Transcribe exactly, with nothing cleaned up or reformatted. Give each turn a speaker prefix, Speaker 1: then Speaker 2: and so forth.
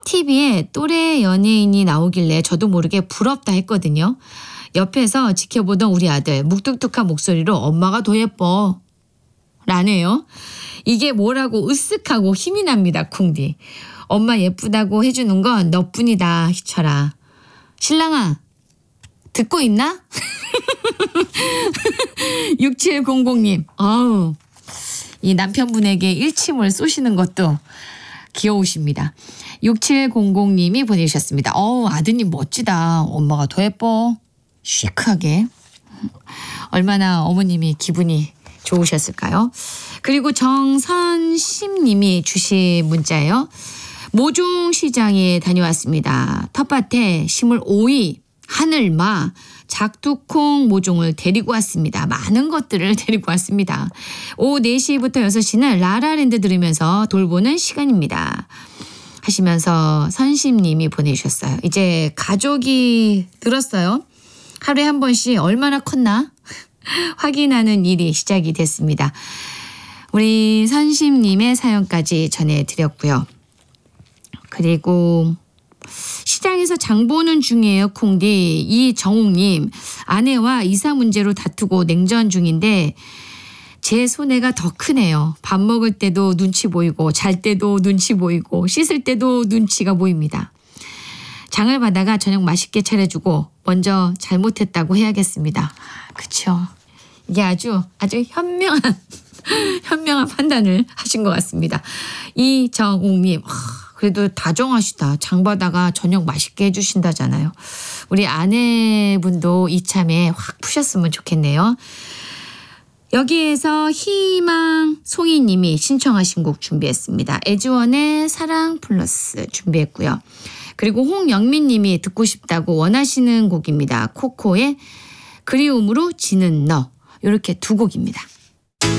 Speaker 1: 티비에 또래 연예인이 나오길래 저도 모르게 부럽다 했거든요. 옆에서 지켜보던 우리 아들 묵뚝뚝한 목소리로 엄마가 더 예뻐 라네요. 이게 뭐라고 으쓱하고 힘이 납니다. 쿵디. 엄마 예쁘다고 해주는 건 너뿐이다. 희철아. 신랑아 듣고 있나? 육칠공공님. 어우, 이 남편분에게 일침을 쏘시는 것도 귀여우십니다. 육칠공공님이 보내주셨습니다. 어우, 아드님 멋지다. 엄마가 더 예뻐. 시크하게. 얼마나 어머님이 기분이 좋으셨을까요? 그리고 정선심님이 주신 문자예요. 모종시장에 다녀왔습니다. 텃밭에 심을 오이, 하늘마, 작두콩 모종을 데리고 왔습니다. 많은 것들을 데리고 왔습니다. 오후 네 시부터 여섯 시는 라라랜드 들으면서 돌보는 시간입니다. 하시면서 선심님이 보내주셨어요. 이제 가족이 늘었어요. 하루에 한 번씩 얼마나 컸나 확인하는 일이 시작이 됐습니다. 우리 선심님의 사연까지 전해드렸고요. 그리고 시장에서 장 보는 중이에요. 콩디. 이정욱님. 아내와 이사 문제로 다투고 냉전 중인데 제 손해가 더 크네요. 밥 먹을 때도 눈치 보이고 잘 때도 눈치 보이고 씻을 때도 눈치가 보입니다. 장을 받아가 저녁 맛있게 차려주고 먼저 잘못했다고 해야겠습니다. 그렇죠. 이게 아주 아주 현명한 현명한 판단을 하신 것 같습니다. 이정욱님. 그래도 다정하시다. 장 받아가 저녁 맛있게 해주신다잖아요. 우리 아내분도 이참에 확 푸셨으면 좋겠네요. 여기에서 희망 송이님이 신청하신 곡 준비했습니다. 에즈원의 사랑 플러스 준비했고요. 그리고 홍영민님이 듣고 싶다고 원하시는 곡입니다. 코코의 그리움으로 지는 너. 이렇게 두 곡입니다.